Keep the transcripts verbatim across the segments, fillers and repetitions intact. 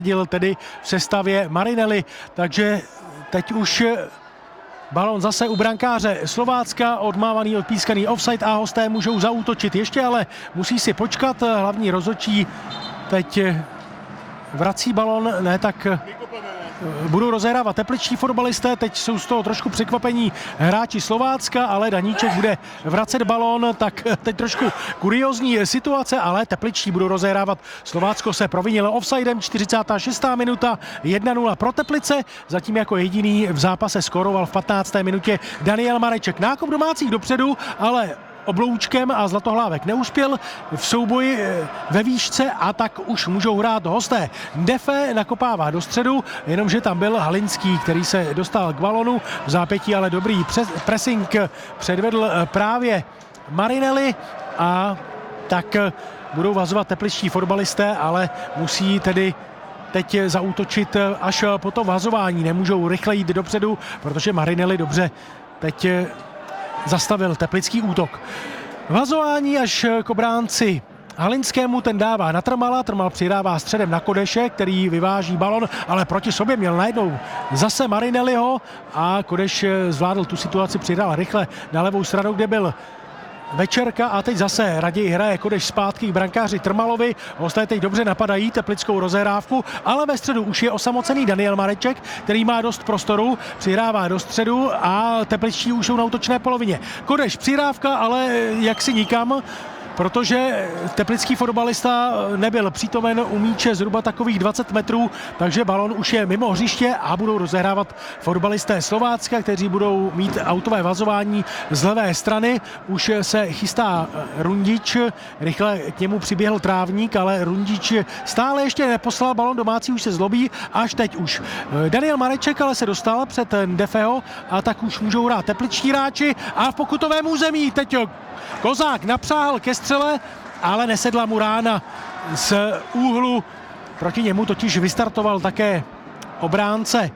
děl tedy v sestavě Marinelli, takže teď už balon zase u brankáře Slovácka, odmávaný, odpískaný offside a hosté můžou zaútočit ještě, ale musí si počkat, hlavní rozhodčí teď vrací balon, ne tak budou rozehrávat tepličtí fotbalisté, teď jsou z toho trošku překvapení hráči Slovácka, ale Daníček bude vracet balón, tak teď trošku kuriózní situace, ale tepličtí budou rozehrávat. Slovácko se provinilo offsidem, čtyřicátá šestá minuta, jedna nula pro Teplice, zatím jako jediný v zápase skoroval v patnácté minutě Daniel Mareček. Nákop domácích dopředu, ale obloučkem a Zlatohlávek neuspěl v souboji ve výšce a tak už můžou hrát hosté. Defe nakopává do středu, jenomže tam byl Halinský, který se dostal k balonu, v zápětí ale dobrý pressing předvedl právě Marinelli a tak budou vazovat tepličtí fotbalisté, ale musí tedy teď zaútočit až po to vazování, nemůžou rychle jít dopředu, protože Marinelli dobře teď zastavil teplický útok. Vazování až k obránci Halinskému, ten dává na Trmala, Trmal přidává středem na Kodeše, který vyváží balon, ale proti sobě měl najednou zase Marinelliho a Kodeš zvládl tu situaci, přidal rychle na levou stranu, kde byl Večerka a teď zase raději hraje Kodeš zpátky k brankáři Trmalovi. Hosté teď dobře napadají teplickou rozehrávku, ale ve středu už je osamocený Daniel Mareček, který má dost prostoru, přihrává do středu a tepličtí už jsou na útočné polovině. Kodeš přihrávka, ale jaksi nikam, protože teplický fotbalista nebyl přítomen u míče zhruba takových dvacet metrů, takže balon už je mimo hřiště a budou rozehrávat fotbalisté Slovácka, kteří budou mít autové vazování z levé strany. Už se chystá Rundič, rychle k němu přiběhl Trávník, ale Rundič stále ještě neposlal balon, domácí už se zlobí, až teď už. Daniel Mareček ale se dostal před Defeho a tak už můžou hrát tepličtí hráči a v pokutovém území teď Kozák napřáhl ke střele, ale nesedla mu rána z úhlu. Proti němu totiž vystartoval také obránce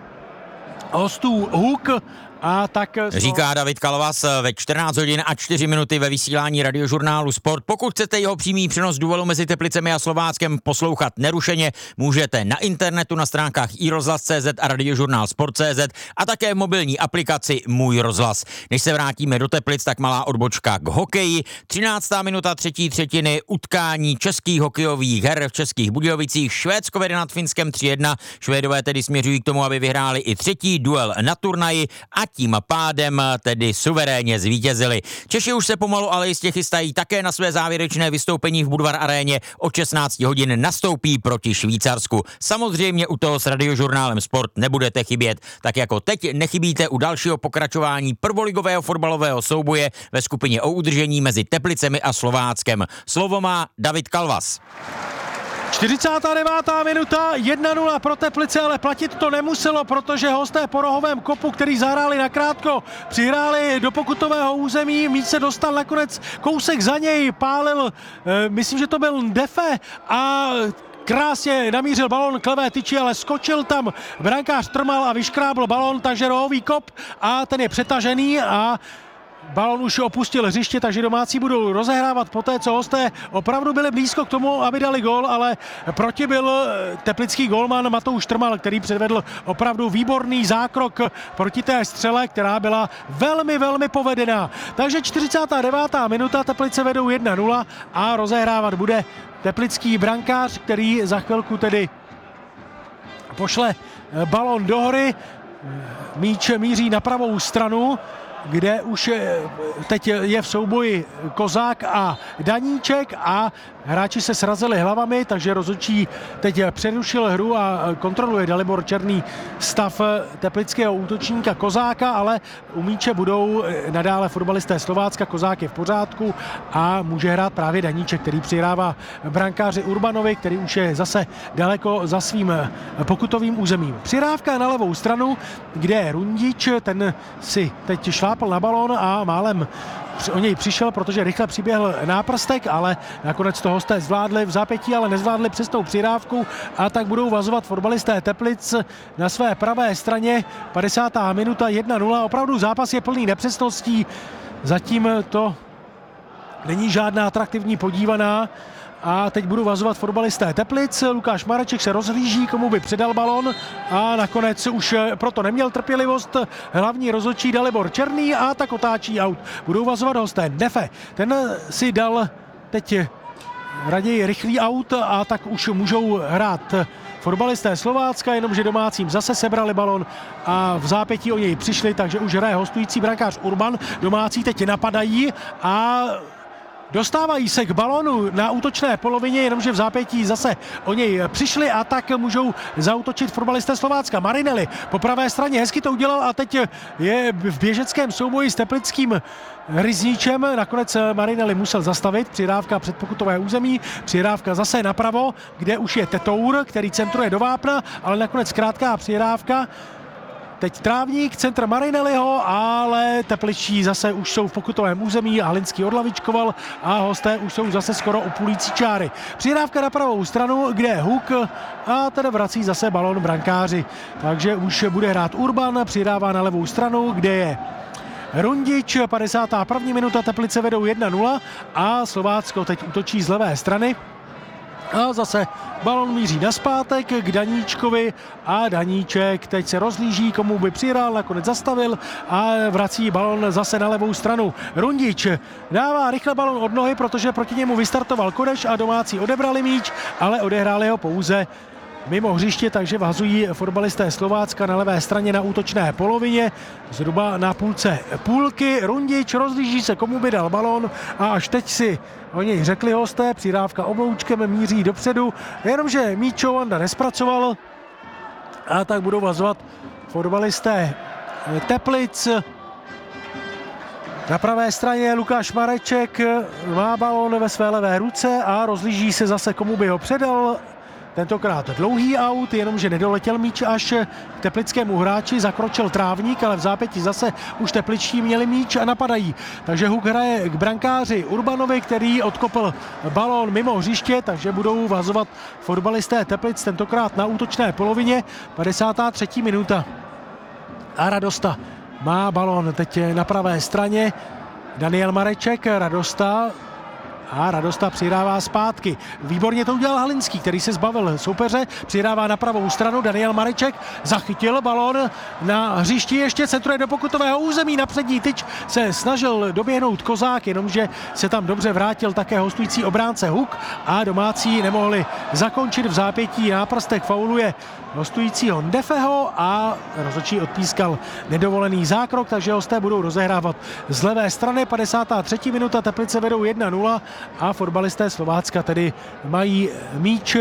hostů Huk. A tak říká David Kalvas ve čtrnáct hodin a čtyři minuty ve vysílání radiožurnálu Sport. Pokud chcete jeho přímý přenos duelu mezi Teplicemi a Slováckem poslouchat nerušeně, můžete na internetu na stránkách i rozhlas tečka cé zet a radiožurnál sport tečka cé zet a také v mobilní aplikaci Můj rozhlas. Než se vrátíme do Teplic, tak malá odbočka k hokeji. třináctá minuta třetí třetiny, utkání českých hokejových her v Českých Budějovicích. Švédsko vede nad Finskem tři jedna. Švédové tedy směřují k tomu, aby vyhráli i třetí duel na turnaji a tím pádem tedy suverénně zvítězili. Češi už se pomalu ale jistě chystají také na své závěrečné vystoupení v Budvar aréně. Od šestnáct hodin nastoupí proti Švýcarsku. Samozřejmě u toho s radiožurnálem Sport nebudete chybět, tak jako teď nechybíte u dalšího pokračování prvoligového fotbalového souboje ve skupině o udržení mezi Teplicemi a Slováckem. Slovo má David Kalvas. čtyřicátá devátá minuta, jedna nula pro Teplice, ale platit to nemuselo, protože hosté po rohovém kopu, který zahráli nakrátko, přihráli do pokutového území, míč se dostal nakonec kousek za něj, pálil, eh, myslím, že to byl Defe a krásně namířil balon k levé tyči, ale skočil tam brankář Trmal a vyškrábl balon, takže rohový kop a ten je přetažený a balon už opustil hřiště, takže domácí budou rozehrávat poté, co hosté opravdu byli blízko k tomu, aby dali gól, ale proti byl teplický gólman Matouš Trmal, který předvedl opravdu výborný zákrok proti té střele, která byla velmi, velmi povedená. Takže čtyřicátá devátá minuta, Teplice vedou jedna nula a rozehrávat bude teplický brankář, který za chvilku tedy pošle balon do hory. Míč míří na pravou stranu, kde už teď je v souboji Kozák a Daníček a hráči se srazili hlavami, takže rozhodčí teď přerušil hru a kontroluje Dalibor Černý stav teplického útočníka Kozáka, ale u míče budou nadále fotbalisté Slovácka. Kozák je v pořádku a může hrát právě Daníček, který přihrává brankáři Urbanovi, který už je zase daleko za svým pokutovým územím. Přihrávka na levou stranu, kde je Rundič, ten si teď šlápl na balón a málem o něj přišel, protože rychle přiběhl náprstek, ale nakonec to hosté zvládli v zápětí, ale nezvládli přes tou přihrávku a tak budou vazovat fotbalisté Teplic na své pravé straně. padesátá minuta, jedna nula. Opravdu zápas je plný nepřesností. Zatím to není žádná atraktivní podívaná a teď budou vazovat fotbalisté Teplic. Lukáš Mareček se rozhlíží, komu by předal balon a nakonec už proto neměl trpělivost hlavní rozhodčí Dalibor Černý a tak otáčí aut. Budou vazovat hosté Nefe. Ten si dal teď raději rychlý aut a tak už můžou hrát fotbalisté Slovácka, jenomže domácím zase sebrali balon a v zápětí o něj přišli, takže už hraje hostující brankář Urban. Domácí teď napadají a dostávají se k balonu na útočné polovině, jenomže v zápětí zase o něj přišli a tak můžou zaútočit fotbalisté Slovácka. Marinelli po pravé straně hezky to udělal a teď je v běžeckém souboji s teplickým Ryzníčem. Nakonec Marinelli musel zastavit, přihrávka před pokutové území, přihrávka zase napravo, kde už je Tetour, který centruje do vápna, ale nakonec krátká přihrávka. Teď trávník, centr Marinelliho, ale tepličtí zase už jsou v pokutovém území a Halinský odlavičkoval a hosté už jsou zase skoro u půlící čáry. Přihrávka na pravou stranu, kde je Huk a teda vrací zase balon brankáři. Takže už bude hrát Urban, přihrává na levou stranu, kde je Rundič, padesátá první minuta, Teplice vedou jedna nula a Slovácko teď útočí z levé strany. A zase balon míří nazpátek k Daníčkovi a Daníček teď se rozlíží, komu by přihrál, nakonec zastavil a vrací balon zase na levou stranu. Rundič dává rychle balon od nohy, protože proti němu vystartoval Kodeš a domácí odebrali míč, ale odehráli ho pouze mimo hřiště, takže vhazují fotbalisté Slovácka na levé straně na útočné polovině, zhruba na půlce půlky. Rundič rozlíží se, komu by dal balon a až teď si o něj řekli hosté, přidávka obloučkem míří dopředu, jenomže míč Vanda nespracoval a tak budou vazovat fotbalisté Teplic. Na pravé straně Lukáš Mareček má balon ve své levé ruce a rozlíží se zase, komu by ho předal. Tentokrát dlouhý aut, jenomže nedoletěl míč až k teplickému hráči, zakročil trávník, ale v zápětí zase už tepličtí měli míč a napadají. Takže Huk hraje k brankáři Urbanovi, který odkopl balón mimo hřiště, takže budou vazovat fotbalisté Teplic tentokrát na útočné polovině. padesátá třetí minuta. A Radosta má balón teď na pravé straně. Daniel Mareček, Radosta a Radosta přihrává zpátky. Výborně to udělal Halinský, který se zbavil soupeře, přihrává na pravou stranu. Daniel Mareček zachytil balón na hřišti, ještě centruje do pokutového území. Na přední tyč se snažil doběhnout Kozák, jenomže se tam dobře vrátil také hostující obránce Huk a domácí nemohli zakončit. V zápětí na prstech fauluje hostujícího Ndefeho a rozhodčí odpískal nedovolený zákrok, takže hosté budou rozehrávat z levé strany. padesátá třetí minuta, Teplice vedou jedna nula a fotbalisté Slovácka tedy mají míč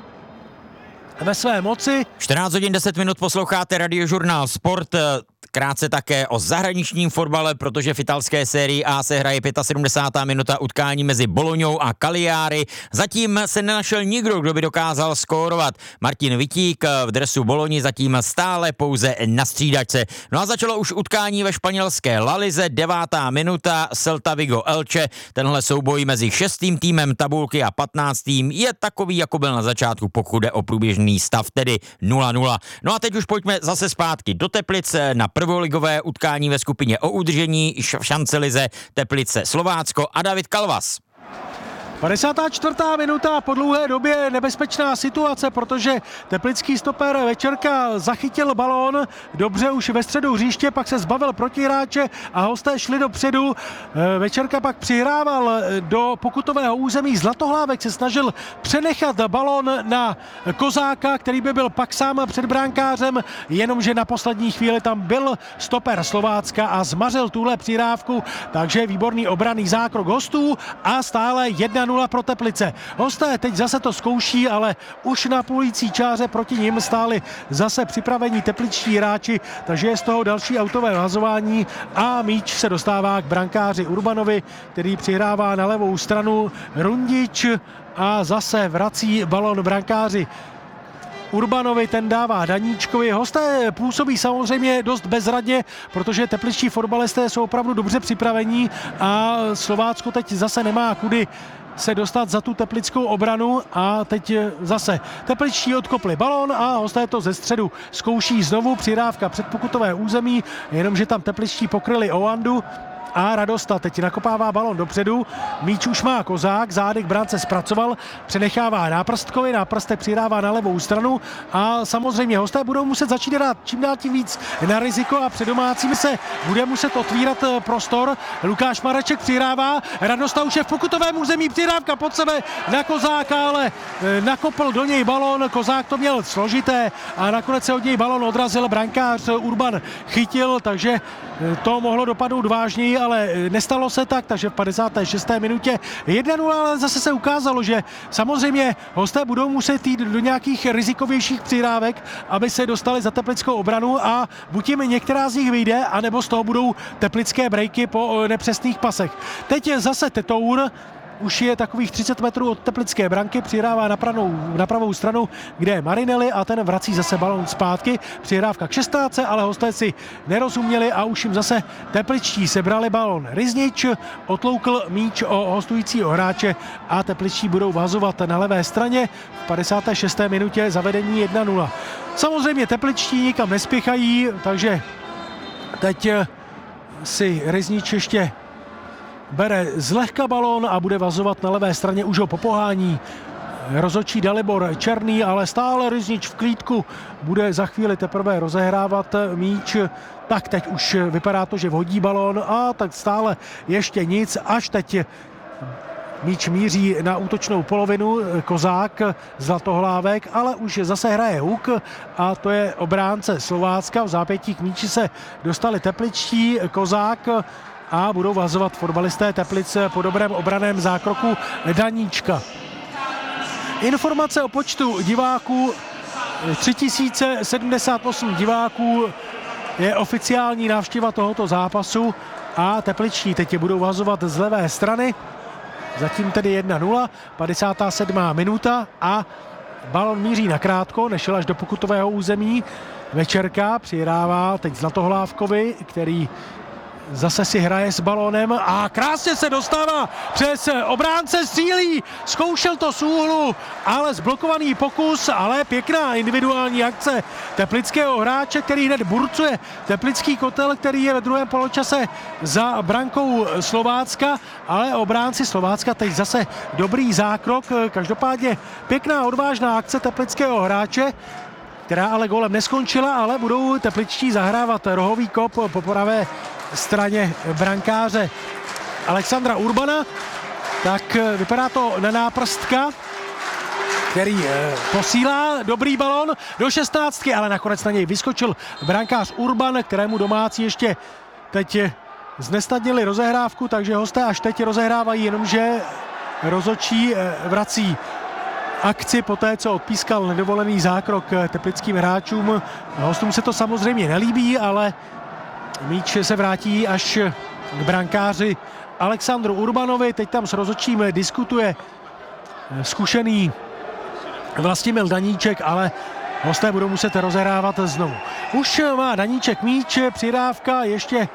ve své moci. čtrnáct hodin deset minut posloucháte Radiožurnál Sport. Krátce také o zahraničním fotbale, protože v italské sérii A se hraje sedmdesátá pátá minuta utkání mezi Bolognou a Cagliari. Zatím se nenašel nikdo, kdo by dokázal skórovat. Martin Vitík v dresu Bologni zatím stále pouze na střídačce. No a začalo už utkání ve španělské La Lize, devátá minuta, Celta Vigo Elche. Tenhle souboj mezi šestým týmem tabulky a patnáctým je takový, jako byl na začátku, pokud jde o průběžný stav, tedy nula nula. No a teď už pojďme zase zpátky do Teplic na prvoligové utkání ve skupině o udržení v šancelize Teplice Slovácko a David Kalvas. padesátá čtvrtá minuta, po dlouhé době nebezpečná situace, protože teplický stoper Večerka zachytil balón dobře už ve středu hřiště, pak se zbavil protihráče a hosté šli dopředu. Večerka pak přihrával do pokutového území, Zlatohlávek se snažil přenechat balón na Kozáka, který by byl pak sám před bránkářem, jenomže na poslední chvíli tam byl stoper Slovácka a zmařil tuhle přihrávku, takže výborný obranný zákrok hostů a stále jedna nula pro Teplice. Hosté teď zase to zkouší, ale už na půlící čáře proti nim stáli zase připravení tepličtí hráči, takže je z toho další autové vazování a míč se dostává k brankáři Urbanovi, který přihrává na levou stranu. Rundič a zase vrací balon brankáři Urbanovi, ten dává Daníčkovi. Hosté působí samozřejmě dost bezradně, protože tepličtí fotbalisté jsou opravdu dobře připravení a Slovácko teď zase nemá kudy se dostat za tu teplickou obranu a teď zase tepličtí odkopli balón a hosté to ze středu zkouší znovu, přidávka před pokutové území, jenomže tam tepličtí pokryli Oandu a Radosta. Teď nakopává balon dopředu, míč už má Kozák, zády k bránce zpracoval, přenechává Náprstkovi, Náprstek přidává na levou stranu a samozřejmě hosté budou muset začít hrát čím dál tím víc na riziko a před domácími se bude muset otvírat prostor. Lukáš Mareček přihrává, Radosta už je v pokutovém území, přihrávka pod sebe na Kozáka, ale nakopl do něj balon, Kozák to měl složité a nakonec se od něj balon odrazil, brankář Urban chytil, takže to mohlo dopadnout vážněji, ale nestalo se tak, takže v padesáté šesté minutě jedna nula, ale zase se ukázalo, že samozřejmě hosté budou muset jít do nějakých rizikovějších přihrávek, aby se dostali za teplickou obranu a buď jim některá z nich vyjde, anebo z toho budou teplické breaky po nepřesných pasech. Teď je zase Tetour, už je takových třicet metrů od teplické branky, přihrává na, pranou, na pravou stranu, kde je Marinelli a ten vrací zase balon zpátky. Přihrávka k šestnáctce, ale hosté si nerozuměli a už jim zase tepličtí sebrali balon. Ryznič otloukl míč o hostujícího hráče a tepličtí budou vazovat na levé straně. V padesáté šesté minutě zavedení jedna nula. Samozřejmě tepličtí nikam nespěchají, takže teď si Ryznič ještě bere zlehka balón a bude vazovat na levé straně, už ho po pohání rozhodčí Dalibor Černý, ale stále Ryznič v klídku bude za chvíli teprve rozehrávat míč. Tak teď už vypadá to, že vhodí balón a tak stále ještě nic, až teď míč míří na útočnou polovinu, Kozák, Zlatohlávek, ale už zase hraje huk a to je obránce Slovácka. V zápětí k míči se dostali tepličtí, Kozák a budou vazovat fotbalisté Teplic po dobrém obraném zákroku Daníčka. Informace o počtu diváků, tři tisíce sedmdesát osm diváků je oficiální návštěva tohoto zápasu a tepličtí teď je budou vazovat z levé strany. Zatím tedy jedna nula, padesátá sedmá minuta a balon míří nakrátko, nešel až do pokutového území. Večerka přihrává teď Zlatohlávkovi, který zase si hraje s balónem a krásně se dostává přes obránce, střílí, zkoušel to z úhlu, ale zblokovaný pokus, ale pěkná individuální akce teplického hráče, který hned burcuje teplický kotel, který je ve druhém poločase za brankou Slovácka, ale obránci Slovácka teď zase dobrý zákrok, každopádně pěkná odvážná akce teplického hráče, která ale gólem neskončila, ale budou tepličtí zahrávat rohový kop po pravé straně brankáře Alexandra Urbana. Tak vypadá to na Náprstka, který posílá dobrý balon do šestnáctky, ale nakonec na něj vyskočil brankář Urban, kterému domácí ještě teď znesnadnili rozehrávku, takže hosté až teď rozehrávají, jenomže rozhodčí vrací akci po té, co odpískal nedovolený zákrok teplickým hráčům. Hostům se to samozřejmě nelíbí, ale míč se vrátí až k brankáři Alexandru Urbanovi. Teď tam s rozhodčím diskutuje zkušený Vlastimil Daníček, ale hosté budou muset rozehrávat znovu. Už má Daníček míč, přidávka, ještě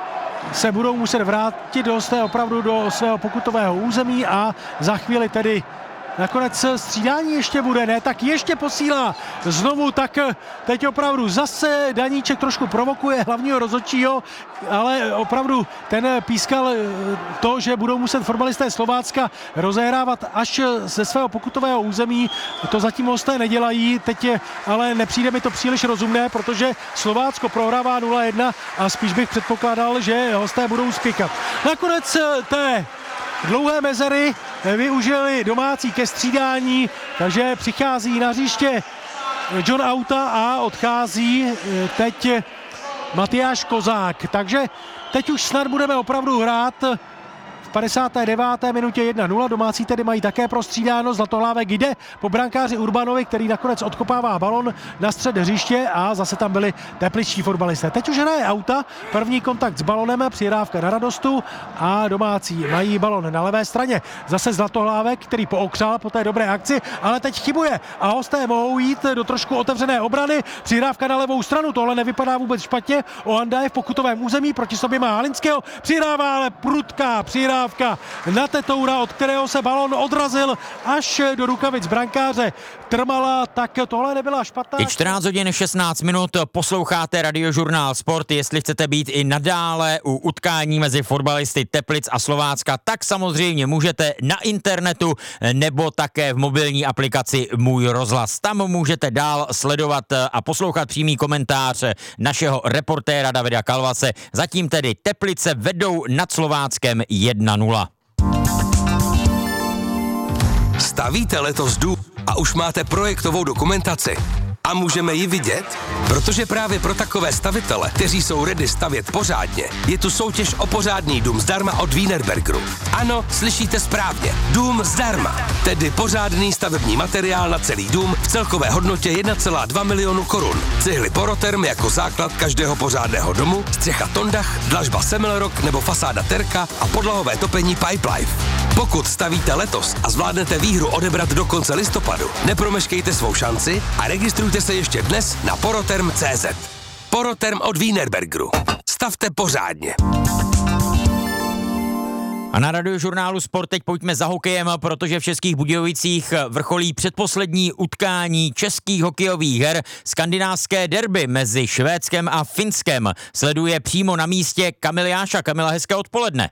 se budou muset vrátit do hosté opravdu do svého pokutového území a za chvíli tedy nakonec střídání ještě bude, ne, tak ještě posílá znovu, tak teď opravdu zase Daníček trošku provokuje hlavního rozhodčího, ale opravdu ten pískal to, že budou muset fotbalisté Slovácka rozehrávat až ze svého pokutového území, to zatím hosté nedělají, teď je, ale nepřijde mi to příliš rozumné, protože Slovácko prohrává nula jedna a spíš bych předpokládal, že hosté budou spěchat. Nakonec té dlouhé mezery využili domácí ke střídání, takže přichází na hřiště John Auta a odchází teď Matyáš Kozák. Takže teď už snad budeme opravdu hrát. V padesáté deváté minutě jedna nula, domácí tedy mají také prostřídáno, Zlatohlávek jde po brankáři Urbanovi, který nakonec odkopává balon na střed hřiště a zase tam byli tepličtí fotbalisté. Teď už hraje Auta, první kontakt s balonem, přihrávka na Radostu a domácí mají balon na levé straně. Zase Zlatohlávek, který pookřál po té dobré akci, ale teď chybuje a hosté mohou jít do trošku otevřené obrany, přihrávka na levou stranu, tohle nevypadá vůbec špatně, Ohanda je v pokutovém území, proti sobě má Halinského, přihrává ale prudká přihrávka nahrávka na Tetoura, od kterého se balón odrazil až do rukavic brankáře Trmala, tak tohle nebyla špatná. Je čtrnáct hodin šestnáct minut, posloucháte Radiožurnál Sport. Jestli chcete být i nadále u utkání mezi fotbalisty Teplic a Slovácka, tak samozřejmě můžete na internetu nebo také v mobilní aplikaci Můj rozhlas. Tam můžete dál sledovat a poslouchat přímý komentář našeho reportéra Davida Kalvase. Zatím tedy Teplice vedou nad Slováckem jedna nula. Stavíte letos dům a už máte projektovou dokumentaci? A můžeme ji vidět? Protože právě pro takové stavitele, kteří jsou ready stavět pořádně, je tu soutěž o pořádný dům zdarma od Wienerbergeru. Ano, slyšíte správně. Dům zdarma. Tedy pořádný stavební materiál na celý dům v celkové hodnotě jedna celá dva milionu korun. Cihly Poroterm jako základ každého pořádného domu, střecha Tondach, dlažba Semmelrock nebo fasáda Terka a podlahové topení Pipelife. Pokud stavíte letos a zvládnete výhru odebrat do konce listopadu, nepromeškejte svou šanci a registrujte se ještě dnes na poroterm tečka cé zet. Poroterm od Wienerbergeru. Stavte pořádně. A na Radiožurnálu Sport teď pojďme za hokejem, protože v Českých Budějovicích vrcholí předposlední utkání českých hokejových her. Skandinávské derby mezi Švédskem a Finskem sleduje přímo na místě Kamil Jáša. Kamila, hezké odpoledne.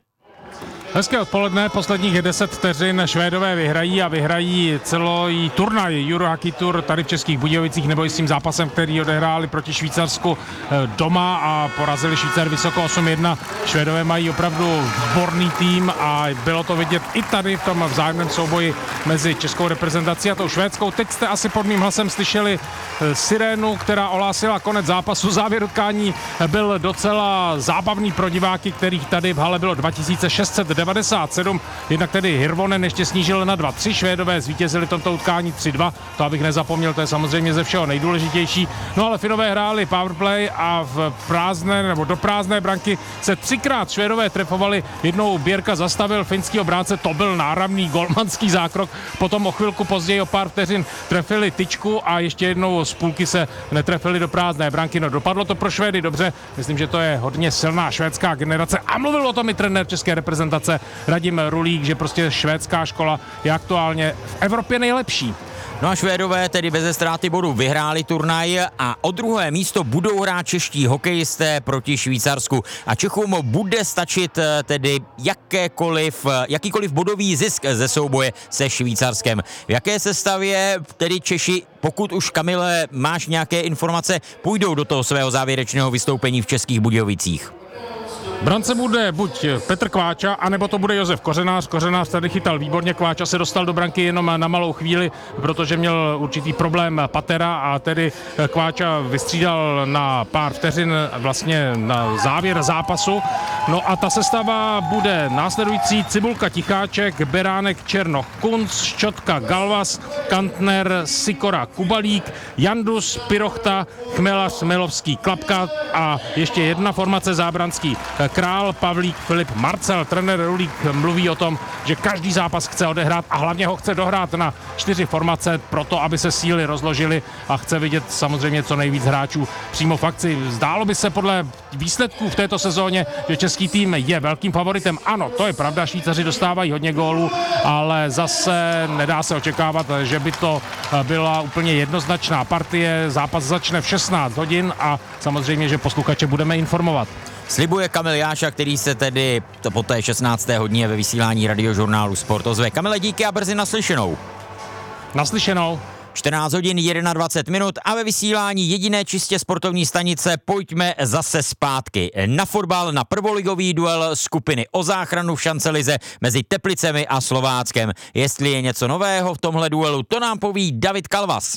Hezké odpoledne, posledních deset vteřin Švédové vyhrají a vyhrají celý turnaj Euro Hockey Tour tady v Českých Budějovicích, nebo i s tím zápasem, který odehráli proti Švýcarsku doma a porazili Švýcar vysoko osm jedna. Švédové mají opravdu výborný tým a bylo to vidět i tady v tom vzájemném souboji mezi českou reprezentací a tou švédskou. Teď jste asi pod mým hlasem slyšeli sirénu, která ohlásila konec zápasu. Závěr utkání byl docela zábavný pro diváky, kterých tady v hale bylo dva tisíce šest set devadesát sedm, jednak tedy Hirvonen ještě snížil na dva tři, Švédové zvítězili v tomto utkání tři dva, to abych nezapomněl, to je samozřejmě ze všeho nejdůležitější. No ale Finové hráli powerplay a v prázdné nebo do prázdné branky se třikrát Švédové trefovali, jednou Běrka zastavil finský obránce, to byl náramný golmanský zákrok, potom o chvilku později o pár vteřin trefili tyčku a ještě jednou z půlky se netrefili do prázdné branky. No dopadlo to pro Švédy dobře, myslím, že to je hodně silná švédská generace a mluvil o tom i trenér české reprezentace Radim Rulík, že prostě švédská škola je aktuálně v Evropě nejlepší. No a Švédové tedy beze ztráty bodů vyhráli turnaj a o druhé místo budou hrát čeští hokejisté proti Švýcarsku. A Čechům bude stačit tedy jakékoliv, jakýkoliv bodový zisk ze souboje se Švýcarskem. V jaké sestavě tedy Češi, pokud už, Kamile, máš nějaké informace, půjdou do toho svého závěrečného vystoupení v Českých Budějovicích? Brance bude buď Petr Kváča, anebo to bude Josef Kořenář. Kořenář tady chytal výborně, Kváča se dostal do branky jenom na malou chvíli, protože měl určitý problém patera a tedy Kváča vystřídal na pár vteřin vlastně na závěr zápasu. No a ta sestava bude následující: Cibulka, Ticháček, Beránek, Černoch, Kunc, Ščotka, Galvas, Kantner, Sikora, Kubalík, Jandus, Pirochta, Chmelař, Melovský, Klapka a ještě jedna formace zábranský Král, Pavlík, Filip, Marcel. Trenér Rulík mluví o tom, že každý zápas chce odehrát a hlavně ho chce dohrát na čtyři formace proto, aby se síly rozložily a chce vidět samozřejmě co nejvíc hráčů přímo v akci. Zdálo by se podle výsledků v této sezóně, že český tým je velkým favoritem. Ano, to je pravda, Švýcaři dostávají hodně gólů, ale zase nedá se očekávat, že by to byla úplně jednoznačná partie. Zápas začne v šestnáct hodin a samozřejmě, že posluchače budeme informovat. Slibuje Kamil Jáša, který se tedy to po té šestnácté hodině ve vysílání Radiožurnálu Sport ozve. Kamile, díky a brzy naslyšenou. Naslyšenou. čtrnáct hodin dvacet jedna minut a ve vysílání jediné čistě sportovní stanice pojďme zase zpátky na fotbal, na prvoligový duel skupiny o záchranu v šancelize mezi Teplicemi a Slováckem. Jestli je něco nového v tomhle duelu, to nám poví David Kalvas.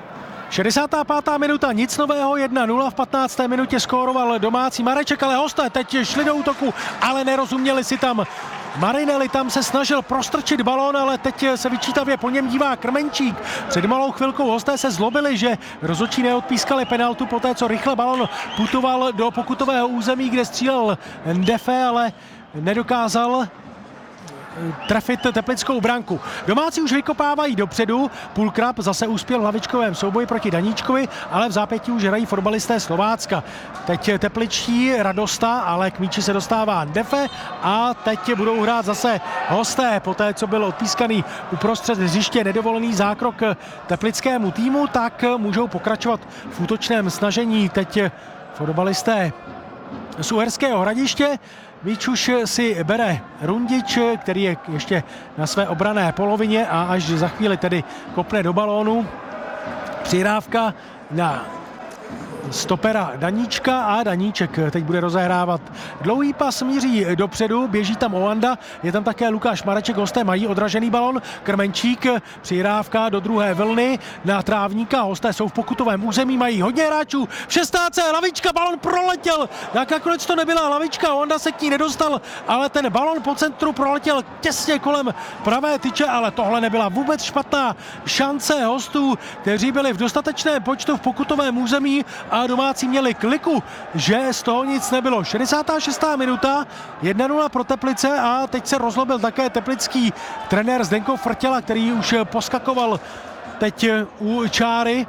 šedesátá pátá minuta, nic nového, jedna nula, v patnácté minutě skóroval domácí Mareček, ale hosté teď šli do útoku, ale nerozuměli si tam. Marinelli tam se snažil prostrčit balón, ale teď se vyčítavě po něm dívá Krmenčík. Před malou chvilkou hosté se zlobili, že rozhodčí neodpískali penaltu poté, co rychle balón putoval do pokutového území, kde střílel Ndefe, ale nedokázal trefit teplickou branku. Domácí už vykopávají dopředu, Pulkrab zase uspěl v hlavičkovém souboji proti Daníčkovi, ale v zápětí už hrají fotbalisté Slovácka. Teď tepličtí Radosta, ale k míči se dostává Ndefe a teď budou hrát zase hosté. Poté, co byl odpískaný uprostřed hřiště nedovolený zákrok teplickému týmu, tak můžou pokračovat v útočném snažení. Teď fotbalisté z Uherského Hradiště. Míč už si bere Rundič, který je ještě na své obranné polovině a až za chvíli tedy kopne do balónu. Přihrávka na stopera Daníčka a Daníček teď bude rozehrávat. Dlouhý pas míří dopředu, běží tam Oanda, je tam také Lukáš Mareček, hosté mají odražený balon, Krmenčík, přihrávka do druhé vlny na Trávníka, hosté jsou v pokutovém území, mají hodně hráčů, v šestnáctce hlavička, balon proletěl, tak nakonec to nebyla hlavička, Oanda se k ní nedostal, ale ten balon po centru proletěl těsně kolem pravé tyče, ale tohle nebyla vůbec špatná šance hostů, kteří byli v dostatečném počtu v pokutovém území a domácí měli kliku, že z toho nic nebylo. šedesátá šestá minuta, jedna nula pro Teplice a teď se rozlobil také teplický trenér Zdenko Frtěla, který už poskakoval teď u čáry.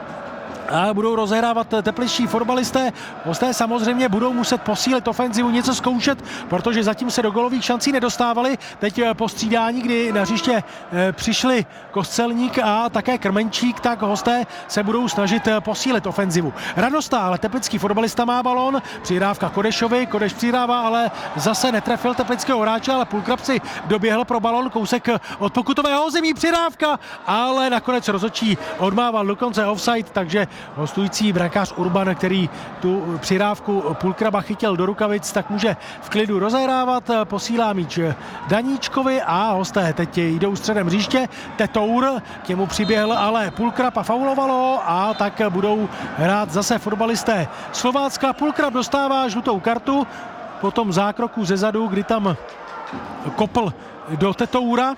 A budou rozehrávat tepličtí fotbalisté. Hosté samozřejmě budou muset posílit ofenzivu, něco zkoušet, protože zatím se do golových šancí nedostávali. Teď po střídání, kdy na hřiště přišli Kostelník a také Krmenčík, tak hosté se budou snažit posílit ofenzivu. Radosta, ale teplický fotbalista má balón, přihrávka Kodešovi, Kodeš přihrává, ale zase netrefil teplického hráče, ale Pulkrab si doběhl pro balón, kousek od pokutového zemí, přihrávka, ale nakonec rozhodčí odmával dokonce offside, takže hostující brankář Urban, který tu přihrávku Pulkraba chytil do rukavic, tak může v klidu rozehrávat, posílá míč Daníčkovi a hosté teď jdou středem hřiště. Tetour, k němu přiběhl ale Pulkrab a faulovalo a tak budou hrát zase fotbalisté Slovácka. Pulkrab dostává žlutou kartu po tom zákroku zezadu, kdy tam kopl do Tetoura,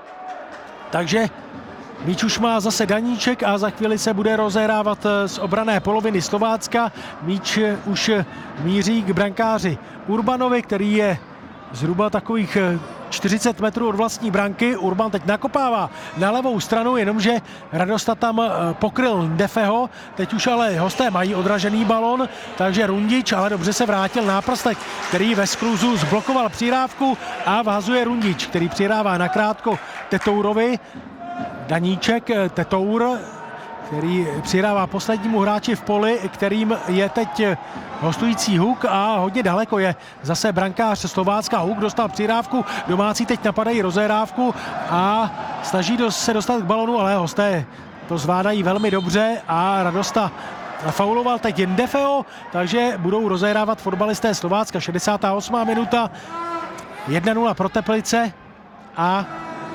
takže míč už má zase Daníček a za chvíli se bude rozehrávat z obranné poloviny Slovácka. Míč už míří k brankáři Urbanovi, který je zhruba takových čtyřicet metrů od vlastní branky. Urban teď nakopává na levou stranu, jenomže Radosta tam pokryl Ndefeho. Teď už ale hosté mají odražený balon, takže Rundič, ale dobře se vrátil náprstek, který ve skluzu zblokoval přihrávku a vhazuje Rundič, který přihrává nakrátko Tetourovi. Daníček, Tetour, který přihrává poslednímu hráči v poli, kterým je teď hostující Huk a hodně daleko je zase brankář Slovácka. Huk dostal přihrávku, domácí teď napadají rozehrávku a snaží se dostat k balonu, ale hosté to zvládají velmi dobře a Radosta fauloval teď Ndefeho, takže budou rozehrávat fotbalisté Slovácka. šedesátá osmá minuta, jedna nula pro Teplice a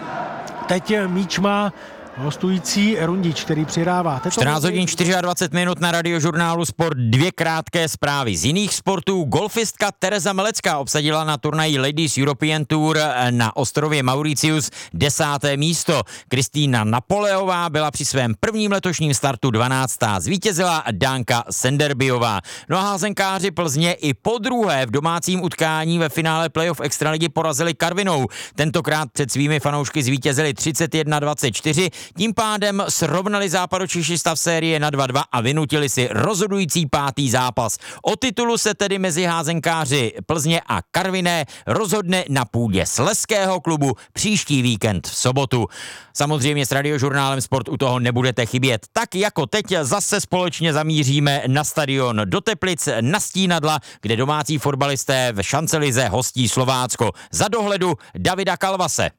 teď míč má hostující Rundič, který přihrává. čtrnáct hodin dvacet čtyři minut na Radiožurnálu Sport. Dvě krátké zprávy z jiných sportů. Golfistka Tereza Melecká obsadila na turnaji Ladies European Tour na ostrově Mauritius desáté místo. Kristýna Napoleová byla při svém prvním letošním startu dvanáctá. Zvítězila Danka Senderbyová. No a házenkáři Plzně i podruhé v domácím utkání ve finále playoff extraligy porazili Karvinou. Tentokrát před svými fanoušky zvítězili třicet jedna dvacet čtyři. Tím pádem srovnali Západočeši stav série na dva dva a vynutili si rozhodující pátý zápas. O titulu se tedy mezi házenkáři Plzně a Karviné rozhodne na půdě Slezského klubu příští víkend v sobotu. Samozřejmě s Radiožurnálem Sport u toho nebudete chybět. Tak jako teď zase společně zamíříme na stadion do Teplic na Stínadla, kde domácí fotbalisté v šancelize hostí Slovácko. Za dohledu Davida Kalvase.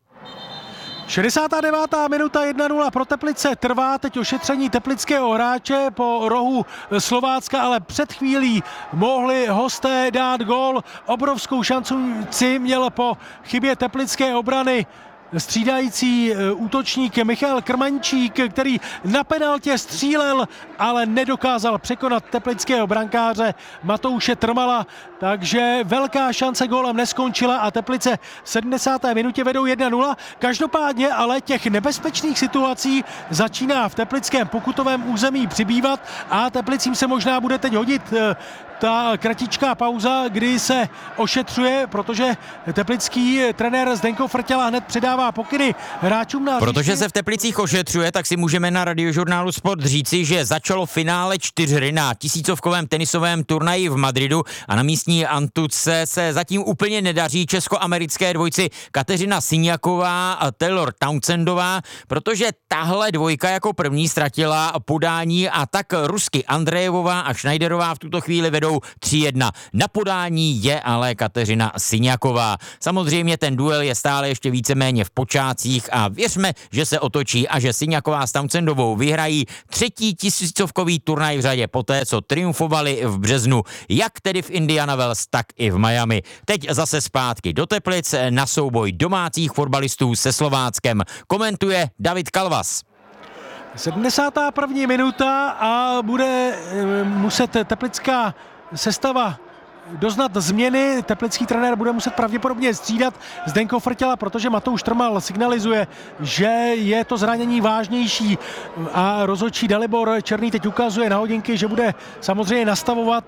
šedesátá devátá minuta, jedna nula pro Teplice, trvá teď ošetření teplického hráče po rohu Slovácka, ale před chvílí mohli hosté dát gól. Obrovskou šanci měl po chybě teplické obrany střídající útočník Michal Krmenčík, který na penaltě střílel, ale nedokázal překonat teplického brankáře Matouše Trmala, takže velká šance gólem neskončila a Teplice v sedmdesáté minutě vedou jedna nula. Každopádně ale těch nebezpečných situací začíná v teplickém pokutovém území přibývat a Teplicím se možná bude teď hodit ta kratičká pauza, kdy se ošetřuje, protože teplický trenér Zdenko Frtěla hned předává pokyny hráčům na Protože hřišti. se v Teplicích ošetřuje, tak si můžeme na Radiožurnálu Sport říci, že začalo finále čtyřhry na tisícovkovém tenisovém turnaji v Madridu a na místní antuce se zatím úplně nedaří česko-americké dvojci Kateřina Syňaková a Taylor Townsendová, protože tahle dvojka jako první ztratila podání a tak rusky Andrejevová a Schneiderová v tuto chvíli vedou tři jedna. Na podání je ale Kateřina Syňaková. Samozřejmě ten duel je stále ještě víceméně v počátcích a věřme, že se otočí a že Syňaková s Townsendovou vyhrají třetí tisícovkový turnaj v řadě poté, co triumfovali v březnu, jak tedy v Indiana Wells, tak i v Miami. Teď zase zpátky do Teplic na souboj domácích fotbalistů se Slováckem. Komentuje David Kalvas. sedmdesátá první minuta a bude muset teplická sestava doznat změny. Teplický trenér bude muset pravděpodobně střídat Zdenko Frtěla, protože Matouš Trmal signalizuje, že je to zranění vážnější a rozhodčí Dalibor Černý teď ukazuje na hodinky, že bude samozřejmě nastavovat.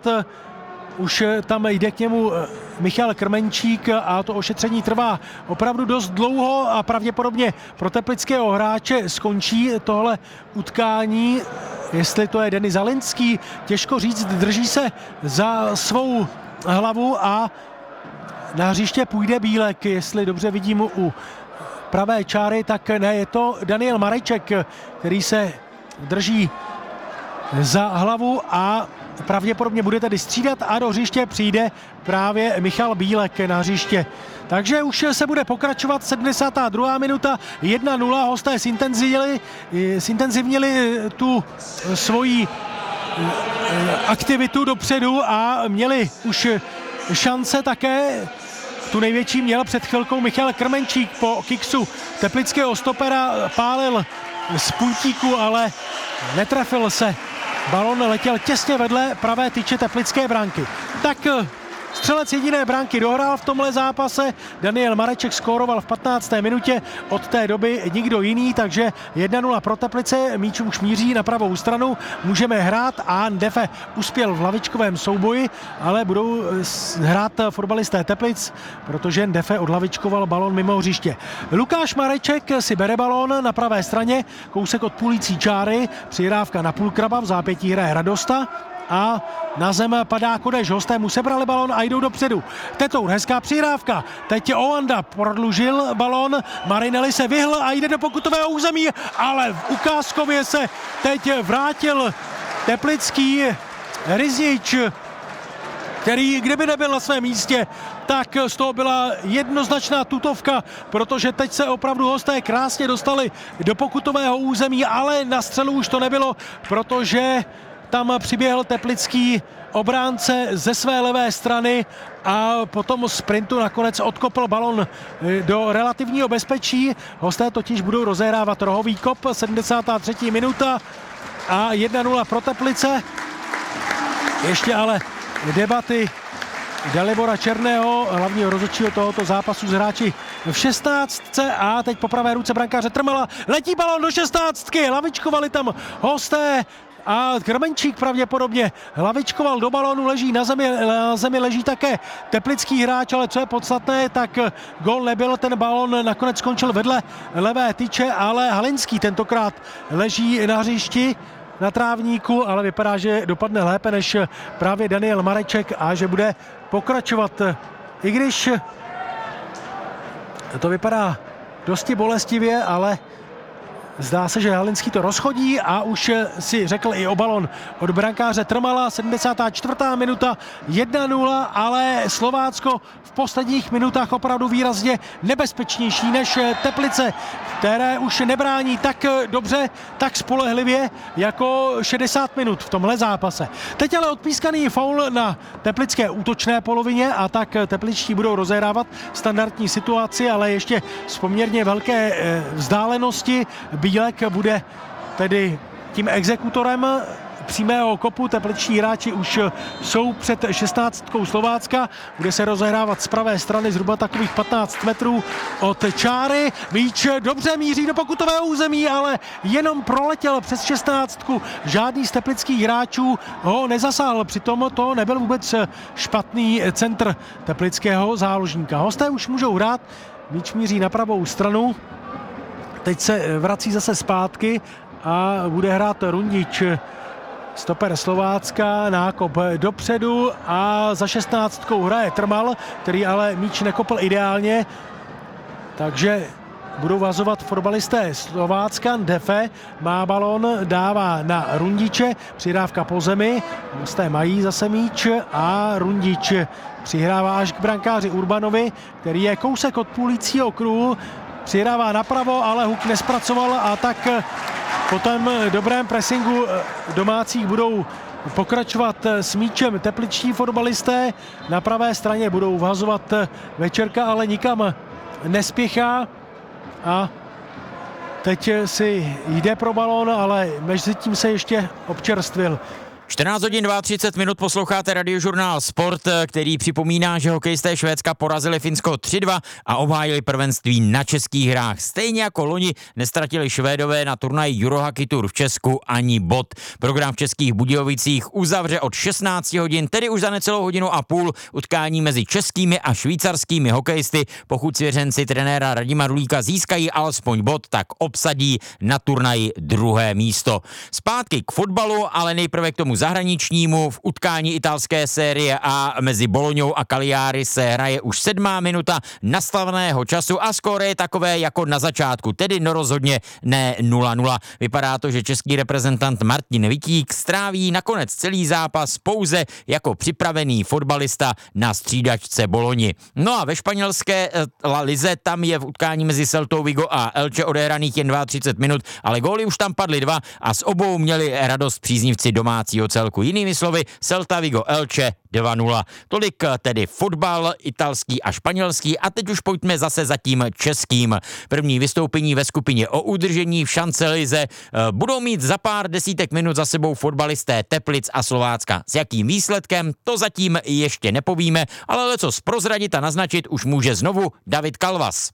Už tam jde k němu Michal Krmenčík a to ošetření trvá opravdu dost dlouho a pravděpodobně pro teplického hráče skončí tohle utkání. Jestli to je Denis Zalinský, těžko říct, drží se za svou hlavu a na hřiště půjde Bílek, jestli dobře vidím u pravé čáry, tak ne, je to Daniel Mareček, který se drží za hlavu a pravděpodobně bude tedy střídat a do hřiště přijde právě Michal Bílek na hřiště. Takže už se bude pokračovat sedmdesátá druhá minuta, jedna nula, hosté zintenzivnili, zintenzivnili tu svoji aktivitu dopředu a měli už šance také. Tu největší měl před chvilkou Michal Krmenčík po kiksu teplického stopera, pálil z puntíku, ale netrefil se. Balon letěl těsně vedle pravé tyče teplické branky. Tak střelec jediné branky dohrál v tomhle zápase. Daniel Mareček skóroval v patnácté minutě, od té doby nikdo jiný, takže jedna nula pro Teplice, míč už míří na pravou stranu, můžeme hrát a Ndefe uspěl v hlavičkovém souboji, ale budou hrát fotbalisté Teplic, protože Ndefe odhlavičkoval balon mimo hřiště. Lukáš Mareček si bere balon na pravé straně, kousek od půlící čáry, přihrávka na půlkraba, v zápětí hraje Radosta a na zem padá Kodeš. Hosté mu sebrali balon a jdou dopředu. Tetour, hezká přihrávka. Teď Oanda prodlužil balon, Marinelli se vyhl a jde do pokutového území, ale v ukázkově se teď vrátil teplický Riznič, který kdyby nebyl na svém místě, tak z toho byla jednoznačná tutovka, protože teď se opravdu hosté krásně dostali do pokutového území, ale na střelu už to nebylo, protože tam přiběhl teplický obránce ze své levé strany a potom sprintu nakonec odkopl balon do relativního bezpečí. Hosté totiž budou rozehrávat rohový kop, sedmdesátá třetí minuta a jedna nula pro Teplice. Ještě ale debaty Dalibora Černého, hlavního rozhodčího tohoto zápasu z hráči v šestnáctce a teď po pravé ruce brankáře Trmala letí balon do šestnáctky, hlavičkovali tam hosté a Krmenčík pravděpodobně hlavičkoval do balónu, leží na zemi, na zemi leží také teplický hráč, ale co je podstatné, tak gól nebyl, ten balón nakonec skončil vedle levé tyče, ale Halinský tentokrát leží na hřišti na trávníku, ale vypadá, že dopadne lépe než právě Daniel Mareček a že bude pokračovat, i když to vypadá dosti bolestivě, ale zdá se, že Halinský to rozchodí a už si řekl i o balon od brankáře Trmala. sedmdesátá čtvrtá minuta, jedna nula, ale Slovácko v posledních minutách opravdu výrazně nebezpečnější než Teplice, které už nebrání tak dobře, tak spolehlivě jako šedesát minut v tomhle zápase. Teď ale odpískaný faul na teplické útočné polovině a tak tepličtí budou rozehrávat standardní situaci, ale ještě z poměrně velké vzdálenosti. Bílek bude tedy tím exekutorem přímého kopu. Tepličtí hráči už jsou před šestnáctkou Slovácka. Bude se rozehrávat z pravé strany zhruba takových patnáct metrů od čáry. Míč dobře míří do pokutového území, ale jenom proletěl přes šestnáctku. Žádný z teplických hráčů ho nezasáhl. Přitom to nebyl vůbec špatný centr teplického záložníka. Hosté už můžou hrát. Míč míří na pravou stranu. Teď se vrací zase zpátky a bude hrát Rundič, stoper Slovácka, nákop dopředu a za šestnáctkou hraje Trmal, který ale míč nekopl ideálně, takže budou vazovat fotbalisté Slovácka. Defe má balon, dává na Rundiče, přidávka po zemi, hosté mají zase míč a Rundič přihrává až k brankáři Urbanovi, který je kousek od půlícího kruhu, přihrává napravo, ale huk nespracoval a tak po tom dobrém pressingu domácích budou pokračovat s míčem tepličtí fotbalisté. Na pravé straně budou vhazovat Večerka, ale nikam nespěchá a teď si jde pro balón, ale mezi tím se ještě občerstvil. čtrnáct hodin třicet dva minut posloucháte Radiožurnál Sport, který připomíná, že hokejisté Švédska porazili Finsko tři dva a obhájili prvenství na českých hrách. Stejně jako loni nestratili Švédové na turnaji Eurohockey Tour v Česku ani bod. Program v Českých Budějovicích uzavře od šestnáct hodin, tedy už za necelou hodinu a půl, utkání mezi českými a švýcarskými hokejisty. Pokud svěřenci trenéra Radima Rulíka získají alespoň bod, tak obsadí na turnaji druhé místo. Zpátky k fotbalu, ale nejprve k tomu zahraničnímu. V utkání italské série A mezi Bolognou a Cagliari se hraje už sedmá minuta nastaveného času a skóre je takové jako na začátku, tedy no rozhodně ne nula nula. Vypadá to, že český reprezentant Martin Vitík stráví nakonec celý zápas pouze jako připravený fotbalista na střídačce Bologni. No a ve španělské La Lize tam je v utkání mezi Celtou Vigo a Elche odehraných jen třicet dva minut, ale góly už tam padly dva a z obou měli radost příznivci domácího celku. Jinými slovy, Celta Vigo Elche dva nula. Tolik tedy fotbal italský a španělský a teď už pojďme zase za tím českým. První vystoupení ve skupině o udržení v Šance-lize budou mít za pár desítek minut za sebou fotbalisté Teplic a Slovácka. S jakým výsledkem, to zatím ještě nepovíme, ale lecos prozradit a naznačit už může znovu David Kalvas.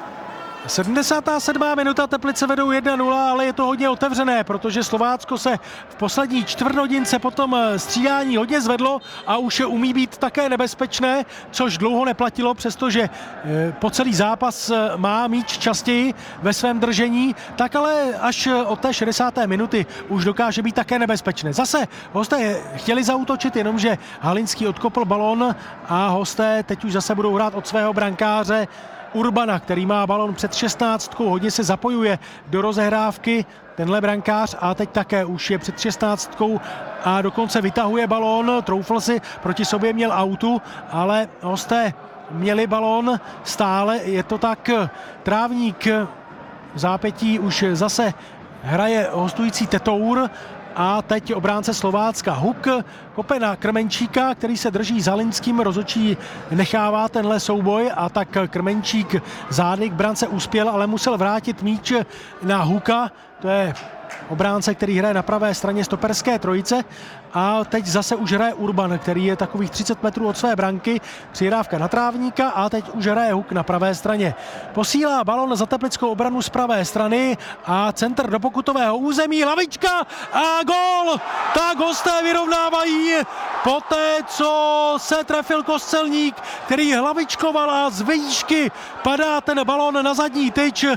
sedmdesátá sedmá minuta, Teplice vedou jedna nula, ale je to hodně otevřené, protože Slovácko se v poslední čtvrthodince po tom střídání hodně zvedlo a už umí být také nebezpečné, což dlouho neplatilo, přestože po celý zápas má míč častěji ve svém držení, tak ale až od té šedesáté minuty už dokáže být také nebezpečné. Zase hosté chtěli zaútočit, jenomže Halinský odkopl balon a hosté teď už zase budou hrát od svého brankáře Urbana, který má balon před šestnáctkou, hodně se zapojuje do rozehrávky tenhle brankář a teď také už je před šestnáctkou a dokonce vytahuje balon, troufl si, proti sobě měl autu, ale hosté měli balon stále, je to tak, Trávník v zápětí už zase hraje hostující Tetour a teď obránce Slovácka Huk kope na Krmenčíka, který se drží za Linským, rozhodčí nechává tenhle souboj a tak Krmenčík zády k brance uspěl, ale musel vrátit míč na Huka, to je obránce, který hraje na pravé straně stoperské trojice a teď zase už hraje Urban, který je takových třicet metrů od své branky, přihrávka na Trávníka a teď už hraje Huk na pravé straně. Posílá balon za teplickou obranu z pravé strany a centr do pokutového území, hlavička a gól! Tak hosté vyrovnávají poté, co se trefil Kostelník, který hlavičkoval a z výšky padá ten balon na zadní tyč.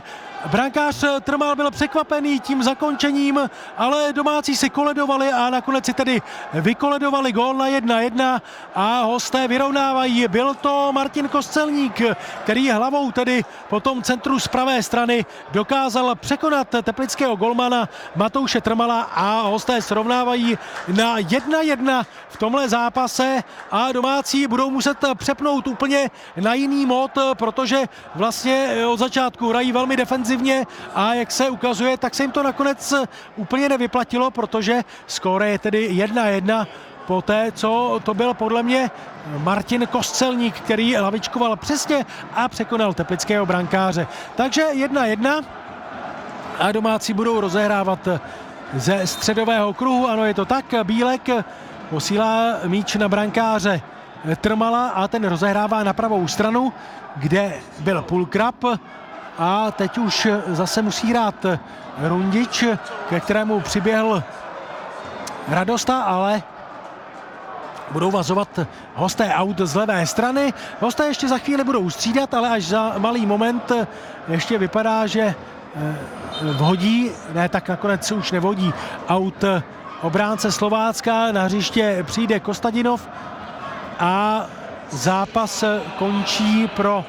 brankář Trmal byl překvapený tím zakončením, ale domácí si koledovali a nakonec si tedy vykoledovali gól na jedna jedna a hosté vyrovnávají. Byl to Martin Kostelník, který hlavou tedy po tom centru z pravé strany dokázal překonat teplického golmana Matouše Trmala a hosté srovnávají na jedna jedna v tomhle zápase a domácí budou muset přepnout úplně na jiný mód, protože vlastně od začátku hrají velmi defenzivně a jak se ukazuje, tak se jim to nakonec úplně nevyplatilo, protože skóre je tedy jedna jedna poté, co to byl podle mě Martin Kostelník, který lavičkoval přesně a překonal teplického brankáře. Takže jedna jedna a domácí budou rozehrávat ze středového kruhu. Ano, je to tak. Bílek posílá míč na brankáře Trmala a ten rozehrává na pravou stranu, kde byl Pulkrab a teď už zase musí hrát Rundič, ke kterému přiběhl Radosta, ale budou vazovat hosté aut z levé strany. Hosté ještě za chvíli budou střídat, ale až za malý moment ještě vypadá, že vhodí, ne, tak nakonec už nevodí aut obránce Slovácka. Na hřiště přijde Kostadinov a zápas končí pro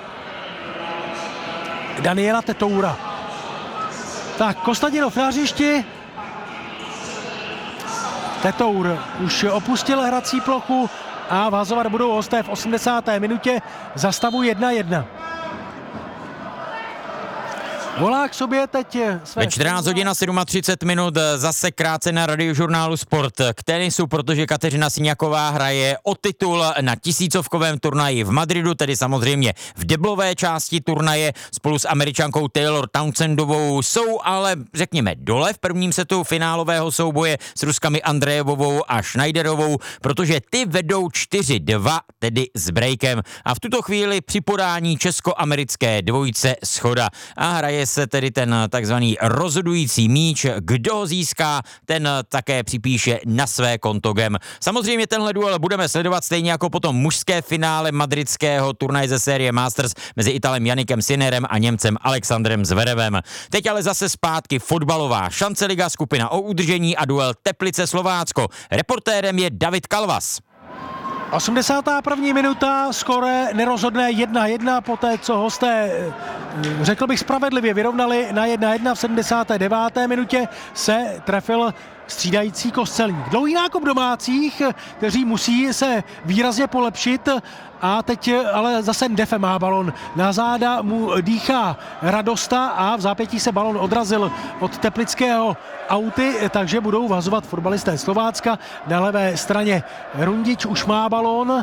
Daniela Tetoura. Tak, Kostadinov na hřišti. Tetour už opustil hrací plochu a vazovat budou hosté v osmdesáté minutě za stavu jedna jedna. Volá k sobě teď své... Ve čtrnáct hodin a třicet sedm minut zase krátce na Radiožurnálu Sport k tenisu, protože Kateřina Siniaková hraje o titul na tisícovkovém turnaji v Madridu, tedy samozřejmě v deblové části turnaje spolu s Američankou Taylor Townsendovou. Jsou ale, řekněme, dole v prvním setu finálového souboje s Ruskami Andrejevovou a Schneiderovou, protože ty vedou čtyři dva, tedy s breakem. A v tuto chvíli při podání česko-americké dvojice shoda. A hraje se tedy ten takzvaný rozhodující míč. Kdo ho získá, ten také připíše na své konto gem. Samozřejmě tenhle duel budeme sledovat stejně jako potom mužské finále madridského turnaje ze série Masters mezi Italem Jannikem Sinnerem a Němcem Alexandrem Zverevem. Teď ale zase zpátky fotbalová šance liga, skupina o udržení a duel Teplice-Slovácko. Reportérem je David Kalvas. osmdesátá první minuta, skóre nerozhodné jedna jedna, poté co hosté, řekl bych spravedlivě, vyrovnali na jedna jedna. V sedmdesáté deváté minutě se trefil střídající Kostelník. Dlouhý nákop domácích, kteří musí se výrazně polepšit a teď ale zase Ndefe má balon. Na záda mu dýchá Radosta a v zápětí se balon odrazil od teplického auty, takže budou vazovat fotbalisté Slovácka. Na levé straně Rundič už má balon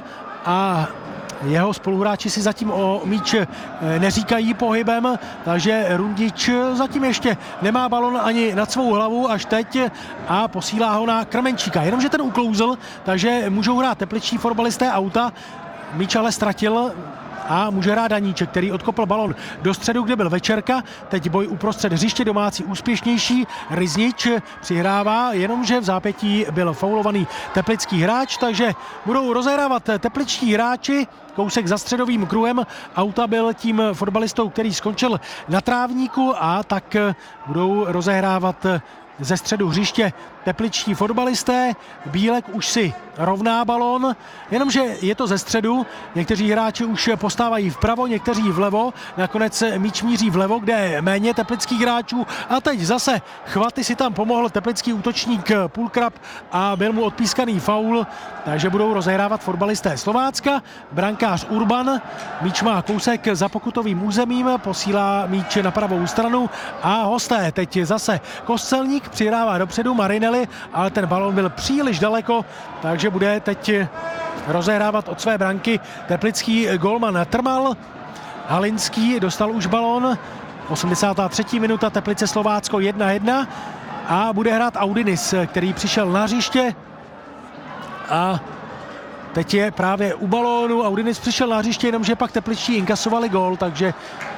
a jeho spoluhráči si zatím o míč neříkají pohybem, takže Rundič zatím ještě nemá balon ani nad svou hlavu až teď a posílá ho na Krmenčíka. Jenomže ten uklouzl, takže můžou hrát tepličtí fotbalisté auta. Míč ale ztratil a může hrát Daníček, který odkopl balon do středu, kde byl Večerka. Teď boj uprostřed hřiště, domácí úspěšnější. Ryznič přihrává, jenomže v zápětí byl faulovaný teplický hráč, takže budou rozehrávat tepličtí hráči. Kousek za středovým kruhem auta byl tím fotbalistou, který skončil na trávníku a tak budou rozehrávat ze středu hřiště tepličtí fotbalisté. Bílek už si rovná balón, jenomže je to ze středu. Někteří hráči už postávají vpravo, někteří vlevo. Nakonec míč míří vlevo, kde je méně teplických hráčů. A teď zase chvaty si tam pomohl teplický útočník Pulkrab a byl mu odpískaný faul, takže budou rozehrávat fotbalisté Slovácka. Brankář Urban, míč má kousek za pokutovým územím, posílá míč na pravou stranu a hosté teď zase Kostelník přihrává dopředu Marinelli, ale ten balón byl příliš daleko, takže bude teď rozehrávat od své branky teplický golman Trmal. Halinský dostal už balón, osmdesátá třetí minuta, Teplice Slovácko jedna jedna a bude hrát Audinis, který přišel na hřiště a teď je právě u balónu. Audinis přišel na hřiště, jenomže pak tepličtí inkasovali gól, takže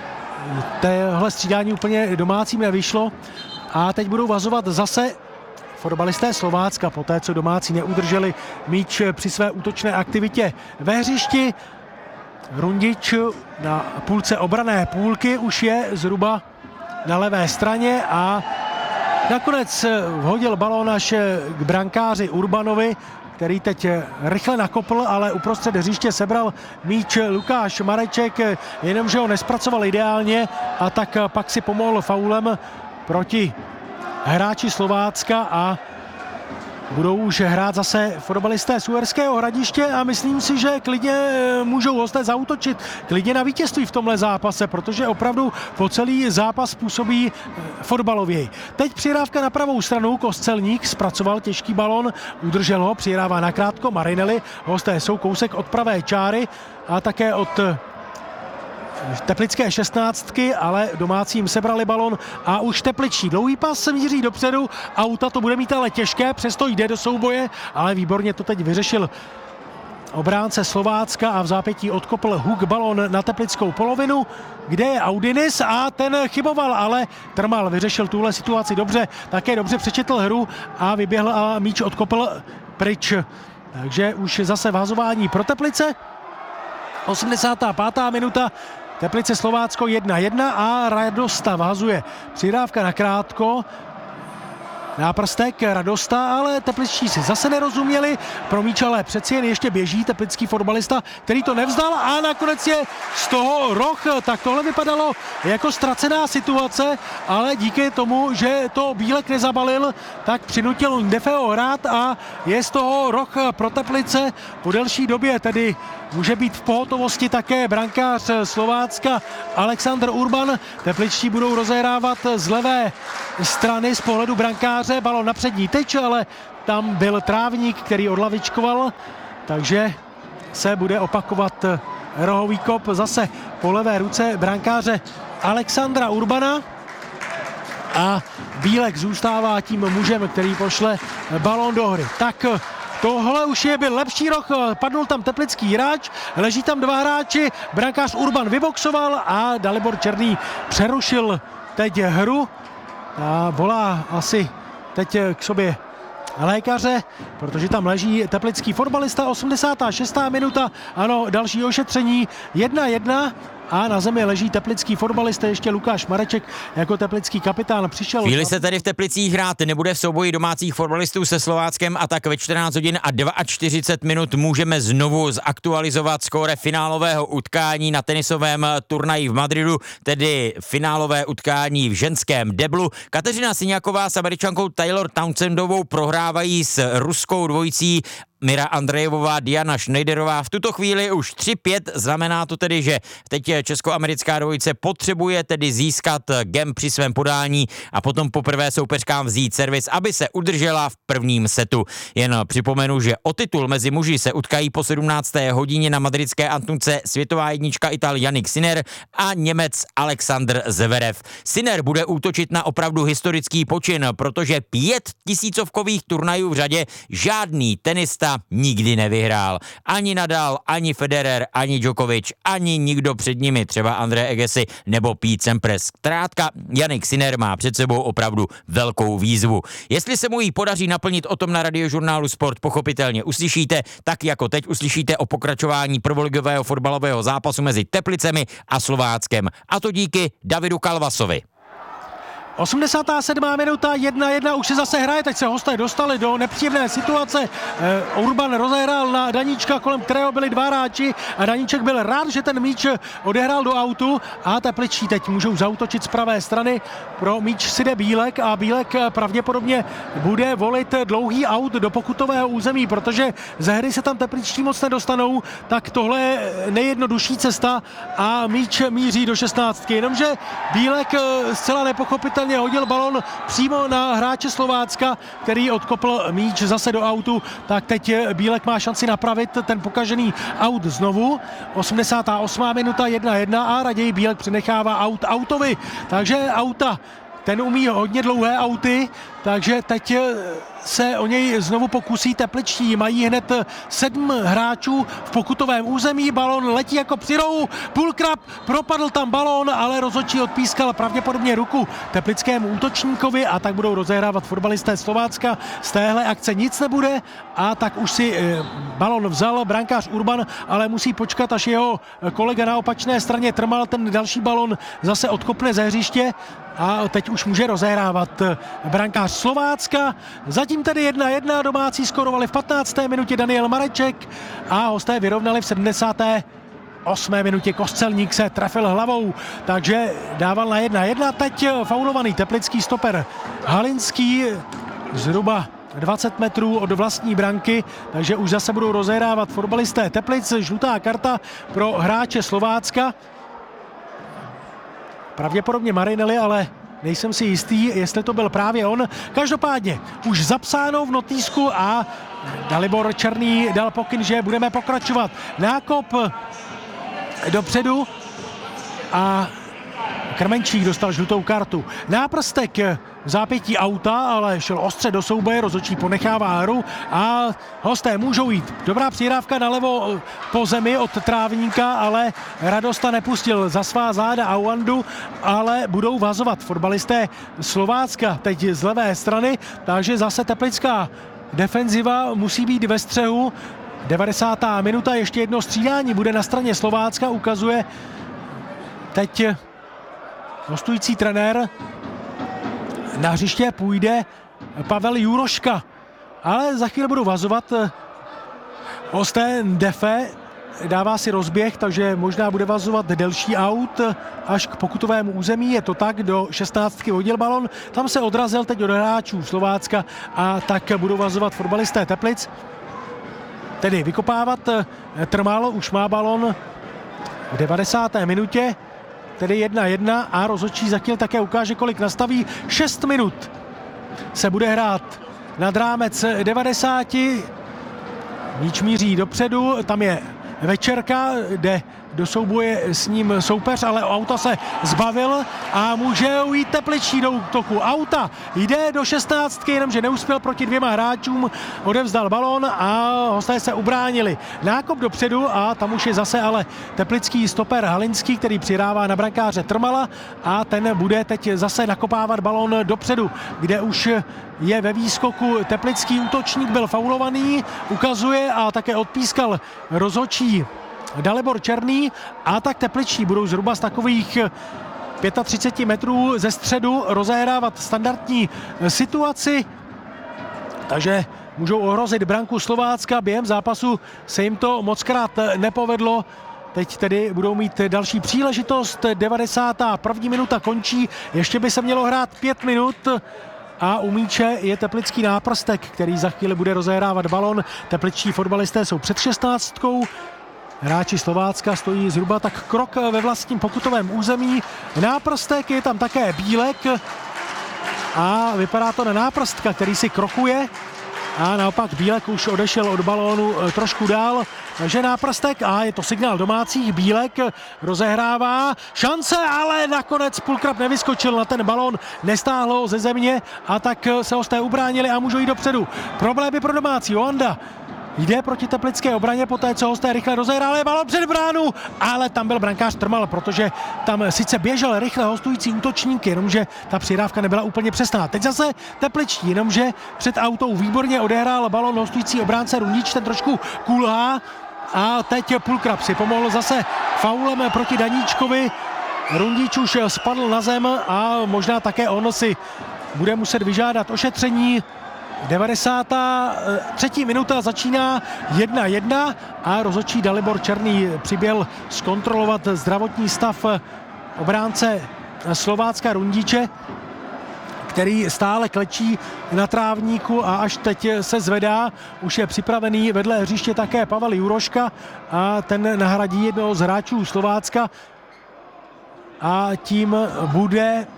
téhle střídání úplně domácím nevyšlo. A teď budou vazovat zase fotbalisté Slovácka, poté co domácí neudrželi míč při své útočné aktivitě ve hřišti. Rundič na půlce obrané půlky už je zhruba na levé straně a nakonec hodil balón až k brankáři Urbanovi, který teď rychle nakopl, ale uprostřed hřiště sebral míč Lukáš Mareček, jenomže ho nespracoval ideálně a tak pak si pomohl faulem proti hráči Slovácka a budou už hrát zase fotbalisté z Uherského Hradiště a myslím si, že klidně můžou hosté zaútočit klidně na vítězství v tomhle zápase, protože opravdu po celý zápas působí fotbalověji. Teď přihrávka na pravou stranu, Kostelník zpracoval těžký balon, udržel ho, přihrává nakrátko Marinelli, hosté jsou kousek od pravé čáry a také od teplické šestnáctky, ale domácím sebrali balon a už tepličtí. Dlouhý pas se míří dopředu, Auta to bude mít ale těžké, přesto jde do souboje, ale výborně to teď vyřešil obránce Slovácka a v zápětí odkopl Huk balon na teplickou polovinu, kde je Audinis a ten chyboval, ale Trmal vyřešil tuhle situaci dobře, také dobře přečetl hru a vyběhl a míč odkopl pryč. Takže už zase vázování pro Teplice. osmdesátá pátá minuta, Teplice Slovácko jedna jedna a Radosta vázuje. Přihrávka na krátko, náprstek Radosta, ale tepličtí si zase nerozuměli. Pro míč ale přeci jen ještě běží teplický fotbalista, který to nevzdal a nakonec je z toho roh. Tak tohle vypadalo jako ztracená situace, ale díky tomu, že to Bílek nezabalil, tak přinutil Ndefeho hrát a je z toho roh pro Teplice. Po delší době tedy může být v pohotovosti také brankář Slovácka Alexander Urban. Tepličtí budou rozehrávat z levé strany z pohledu brankáře, balon na přední tyč, ale tam byl trávník, který odlavičkoval, takže se bude opakovat rohový kop zase po levé ruce brankáře Alexandra Urbana a Bílek zůstává tím mužem, který pošle balon do hry. Tak tohle už je byl lepší roh, padnul tam teplický hráč, leží tam dva hráči, brankář Urban vyboxoval a Dalibor Černý přerušil teď hru a volá asi teď k sobě lékaře, protože tam leží teplický fotbalista. osmdesátá šestá minuta, ano, další ošetření, jedna jedna a na zemi leží teplický fotbalista, ještě Lukáš Mareček jako teplický kapitán přišel. Chvíli se tady v Teplicích hrát nebude v souboji domácích fotbalistů se Slováckem a tak ve čtrnáct hodin a čtyřicet dva minut můžeme znovu zaktualizovat skóre finálového utkání na tenisovém turnaji v Madridu, tedy finálové utkání v ženském deblu. Kateřina Syňáková s Američankou Taylor Townsendovou prohrávají s ruskou dvojicí Mira Andrejevová, Diana Schneiderová. V tuto chvíli už tři pět, znamená to tedy, že teď českoamerická dvojice potřebuje tedy získat gem při svém podání a potom poprvé soupeřkám vzít servis, aby se udržela v prvním setu. Jen připomenu, že o titul mezi muži se utkají po sedmnácté hodině na madridské Antunce světová jednička Ital Jannik Sinner a Němec Alexander Zverev. Sinner bude útočit na opravdu historický počin, protože pět tisícovkových turnajů v řadě žádný tenista nikdy nevyhrál. Ani Nadal, ani Federer, ani Djokovic, ani nikdo před nimi, třeba André Agassi nebo Pete Sampras. Zkrátka, Jannik Sinner má před sebou opravdu velkou výzvu. Jestli se mu jí podaří naplnit, o tom na Radiožurnálu Sport pochopitelně uslyšíte, tak jako teď uslyšíte o pokračování prvoligového fotbalového zápasu mezi Teplicemi a Slováckem. A to díky Davidu Kalvasovi. osmdesátá sedmá minuta, jedna jedna, už se zase hraje, teď se hosté dostali do nepříjemné situace. Urban rozehrál na Daníčka, kolem kterého byli dva hráči a Daníček byl rád, že ten míč odehrál do autu a tepličtí teď můžou zaútočit z pravé strany. Pro míč si jde Bílek a Bílek pravděpodobně bude volit dlouhý aut do pokutového území, protože ze hry se tam tepličtí moc nedostanou, tak tohle je nejjednodušší cesta a míč míří do šestnáctky, jenomže Bílek zcela nepochopitelně hodil balon přímo na hráče Slovácka, který odkopl míč zase do autu, tak teď Bílek má šanci napravit ten pokažený aut znovu. osmdesátá osmá minuta, jedna jedna a raději Bílek přenechává aut autovi, takže auta, ten umí hodně dlouhé auty, takže teď se o něj znovu pokusí tepličtí. Mají hned sedm hráčů v pokutovém území, balon letí jako přirou, Pulkrab, propadl tam balon, ale rozhodčí odpískal pravděpodobně ruku teplickému útočníkovi a tak budou rozehrávat fotbalisté Slovácka. Z téhle akce nic nebude a tak už si balon vzal brankář Urban, ale musí počkat, až jeho kolega na opačné straně Trmal ten další balon zase odkopne ze hřiště a teď už může rozehrávat brankář Slovácka. Zatím tedy jedna jedna, domácí skorovali v patnácté minutě Daniel Mareček a hosté vyrovnali v sedmdesáté osmé minutě. Kostelník se trefil hlavou, takže dával na jedna jedna. Teď faulovaný teplický stoper Halinský zhruba dvacet metrů od vlastní branky, takže už zase budou rozehrávat fotbalisté Teplic. Žlutá karta pro hráče Slovácka. Pravděpodobně Marinelli, ale nejsem si jistý, jestli to byl právě on. Každopádně už zapsáno v notýsku a Dalibor Černý dal pokyn, že budeme pokračovat. Nákop dopředu a Krmenčík dostal žlutou kartu. Náprstek v zápětí auta, ale šel ostře do souboje, rozhodčí ponechává hru a hosté můžou jít. Dobrá přihrávka nalevo po zemi od trávníka, ale Radosta nepustil za svá záda Auandu, ale budou vazovat fotbalisté Slovácka teď z levé strany, takže zase teplická defenziva musí být ve střehu. devadesátá minuta, ještě jedno střídání bude na straně Slovácka, ukazuje teď hostující trenér. Na hřiště půjde Pavel Juroška, ale za chvíli budou vazovat hosté Defe. Dává si rozběh, takže možná bude vazovat delší aut až k pokutovému území. Je to tak, do šestnáctky hodil balon. Tam se odrazil teď od hráčů Slovácka a tak budou vazovat fotbalisté Teplic. Tedy vykopávat. Trmal už má balon v devadesáté minutě. Tedy jedna jedna a rozhodčí za chvíli také ukáže, kolik nastaví. šest minut se bude hrát nad rámec devadesáti. Míč míří dopředu, tam je Večerka, jde do souboje s ním soupeř, ale auta se zbavil a může ujít tepličtí do útoku. Auta jde do šestnáctky, jenomže neuspěl proti dvěma hráčům, odevzdal balón a hosté se ubránili. Nákop dopředu a tam už je zase ale teplický stoper Halinský, který přirává na brankáře Trmala a ten bude teď zase nakopávat balón dopředu, kde už je ve výskoku teplický útočník, byl faulovaný, ukazuje a také odpískal rozhodčí Dalibor Černý a tak tepličtí budou zhruba z takových třicet pět metrů ze středu rozehrávat standardní situaci, takže můžou ohrozit branku Slovácka. Během zápasu se jim to mockrát nepovedlo. Teď tedy budou mít další příležitost. devadesátá první minuta končí, ještě by se mělo hrát pět minut. A u míče je teplický Náprstek, který za chvíli bude rozehrávat balon. Tepličtí fotbalisté jsou před šestnáctkou. Hráči Slovácka stojí zhruba tak krok ve vlastním pokutovém území. Náprstek, je tam také Bílek a vypadá to na Náprstka, který si krokuje. A naopak Bílek už odešel od balónu trošku dál, takže Náprstek a je to signál domácích. Bílek rozehrává šance, ale nakonec Pulkrab nevyskočil na ten balón, nestáhlo ho ze země a tak se hosté ubránili a můžou jít dopředu. Problémy pro domácí. Oanda jde proti teplické obraně, poté co hosté rychle rozehráli balón před bránu, ale tam byl brankář Trmal, protože tam sice běžel rychle hostující útočník, jenomže ta přihrávka nebyla úplně přesná. Teď zase tepličtí, jenomže před autou výborně odehrál balón hostující obránce Rundič, ten trošku kulhá a teď Pulkrab si pomohl zase faulem proti Daníčkovi. Rundič už spadl na zem a možná také on si bude muset vyžádat ošetření. devadesátá třetí minuta začíná jedna jedna a rozhodčí Dalibor Černý přiběhl zkontrolovat zdravotní stav obránce Slovácka Rundiče, který stále klečí na trávníku a až teď se zvedá. Už je připravený vedle hřiště také Pavel Juroška a ten nahradí jednoho z hráčů Slovácka a tím bude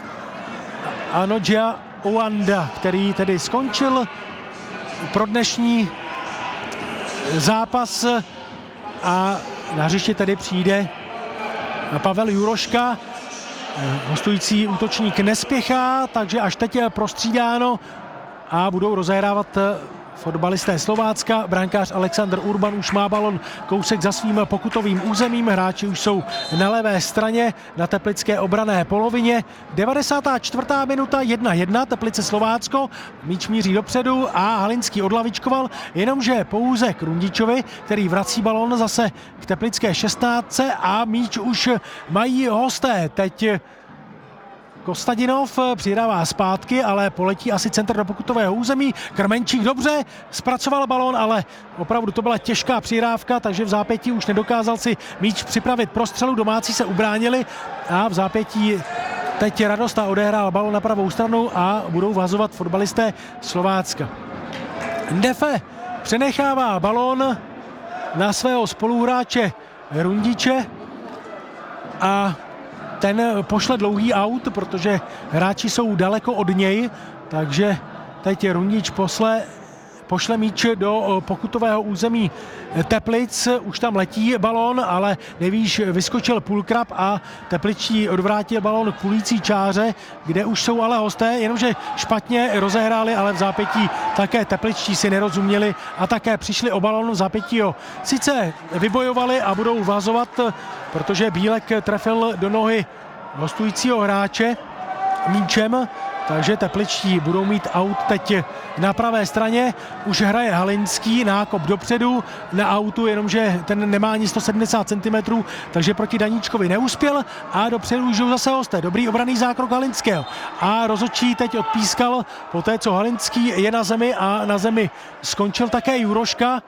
Anoja Oanda, který tedy skončil pro dnešní zápas a na hřiště tedy přijde Pavel Juroška. Hostující útočník nespěchá, takže až teď je prostřídáno a budou rozehrávat fotbalisté Slovácka. Brankář Alexander Urban už má balon kousek za svým pokutovým územím. Hráči už jsou na levé straně na teplické obranné polovině. devadesátá čtvrtá minuta, jedna jedna, Teplice Slovácko. Míč míří dopředu a Halinský odlavičkoval, jenomže pouze k Rundičovi, který vrací balon zase k teplické šestnáctce a míč už mají hosté. Teď Kostadinov přidává zpátky, ale poletí asi centr do pokutového území. Krmenčík dobře zpracoval balón, ale opravdu to byla těžká přihrávka, takže v zápětí už nedokázal si míč připravit pro střelu. Domácí se ubránili a v zápětí teď Radosta odehrál balón na pravou stranu a budou vazovat fotbalisté Slovácka. Ndefe přenechává balón na svého spoluhráče Rundiče a ten pošle dlouhý aut, protože hráči jsou daleko od něj, takže teď Rundič posle, pošle míč do pokutového území Teplic. Už tam letí balón, ale nevíš, vyskočil Pulkrab a tepličtí odvrátil balón k pulící čáře, kde už jsou ale hosté, jenomže špatně rozehráli, ale v zápětí také tepličtí si nerozuměli a také přišli o balón. V zápětí ho sice vybojovali a budou vazovat, protože Bílek trefil do nohy hostujícího hráče míčem, takže tepličtí budou mít aut teď na pravé straně. Už hraje Halinský, nákop dopředu na autu, jenomže ten nemá ani sto sedmdesát centimetrů, takže proti Daníčkovi neuspěl a dopředu už zase hosté. Dobrý obranný zákrok Halinského a rozhodčí teď odpískal poté, co Halinský je na zemi a na zemi skončil také Juroška.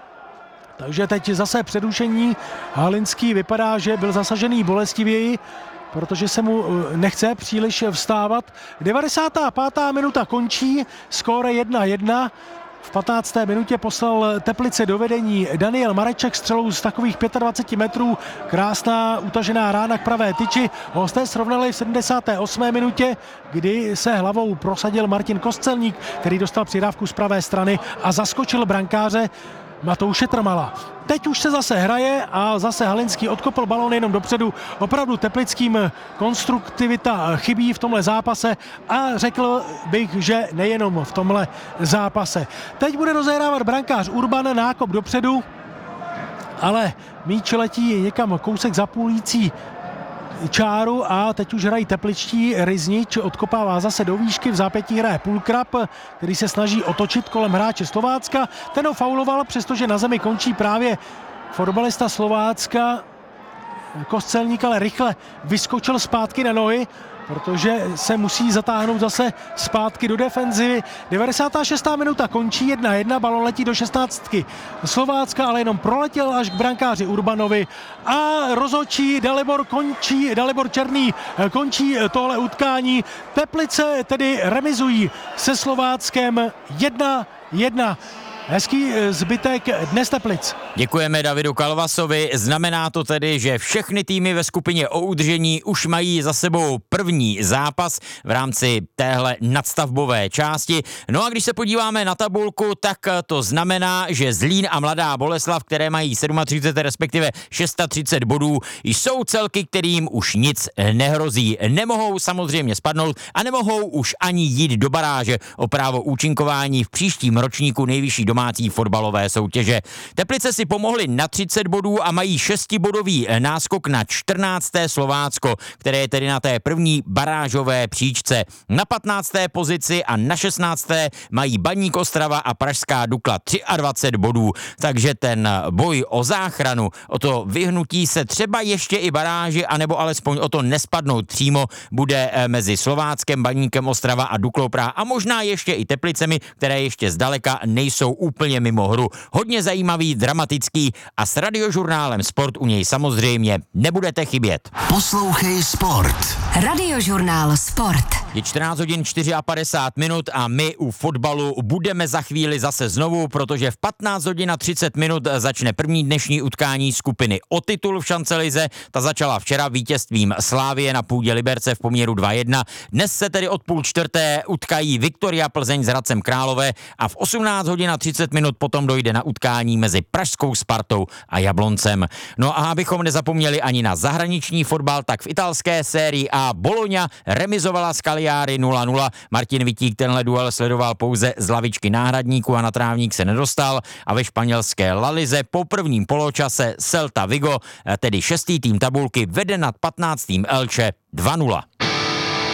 Takže teď zase předušení. Halinský vypadá, že byl zasažený bolestivěji, protože se mu nechce příliš vstávat. devadesátá pátá minuta končí, skóre jedna jedna. V patnácté minutě poslal Teplice do vedení Daniel Mareček střelou z takových dvacet pět metrů. Krásná utažená rána k pravé tyči. Hosté srovnali v sedmdesáté osmé minutě, kdy se hlavou prosadil Martin Kostelník, který dostal přidávku z pravé strany a zaskočil brankáře Matouše Trmala. Teď už se zase hraje a zase Halinský odkopl balón jenom dopředu. Opravdu teplickým konstruktivita chybí v tomhle zápase a řekl bych, že nejenom v tomhle zápase. Teď bude rozehrávat brankář Urban, nákop dopředu, ale míč letí někam kousek za půlící čáru a teď už hrají tepličtí. Ryznič odkopává zase do výšky, v zápětí hraje Pulkrab, který se snaží otočit kolem hráče Slovácka. Ten ho fauloval, přestože na zemi končí právě fotbalista Slovácka Kostelník, ale rychle vyskočil zpátky na nohy, protože se musí zatáhnout zase zpátky do defenzivy. devadesátá šestá minuta končí jedna jedna, balon letí do šestnáctky Slovácka, ale jenom proletěl až k brankáři Urbanovi a rozhodčí Dalibor končí, Dalibor Černý končí tohle utkání. Teplice tedy remizují se Slováckem jedna jedna. Hezký zbytek dnes Teplic. Děkujeme Davidu Kalvasovi. Znamená to tedy, že všechny týmy ve skupině o udržení už mají za sebou první zápas v rámci téhle nadstavbové části. No a když se podíváme na tabulku, tak to znamená, že Zlín a Mladá Boleslav, které mají třicet sedm, respektive třicet šest bodů, jsou celky, kterým už nic nehrozí. Nemohou samozřejmě spadnout a nemohou už ani jít do baráže o právo účinkování v příštím ročníku nejvyšší domácí fotbalové soutěže. Teplice si pomohli na třicet bodů a mají šestibodový náskok na čtrnácté Slovácko, které je tedy na té první barážové příčce. Na patnácté pozici a na šestnácté mají Baník Ostrava a Pražská Dukla dvacet tři bodů. Takže ten boj o záchranu, o to vyhnutí se třeba ještě i baráži, anebo alespoň o to nespadnout přímo, bude mezi Slováckem, Baníkem Ostrava a Duklou Praha a možná ještě i Teplicemi, které ještě zdaleka nejsou úplně mimo hru. Hodně zajímavý, dramatický a s Radiožurnálem Sport u něj samozřejmě nebudete chybět. Poslouchej Sport. Radiožurnál Sport. Je čtrnáct hodin padesát čtyři minut a my u fotbalu budeme za chvíli zase znovu, protože v patnáct hodin a třicet minut začne první dnešní utkání skupiny o titul v Šancelize. Ta začala včera vítězstvím Slávie na půdě Liberce v poměru dva jedna. Dnes se tedy od půl čtvrté utkají Viktoria Plzeň s Hradcem Králové a v osmnáct hodin a třicet minut potom dojde na utkání mezi pražskou Spartou a Jabloncem. No a abychom nezapomněli ani na zahraniční fotbal, tak v italské sérii A Bologna remizovala s Cagliari nula nula. Martin Vitík tenhle duel sledoval pouze z lavičky náhradníků a na trávník se nedostal. A ve španělské La Lize po prvním poločase Celta Vigo, tedy šestý tým tabulky, vede nad patnáctým Elche dva nula.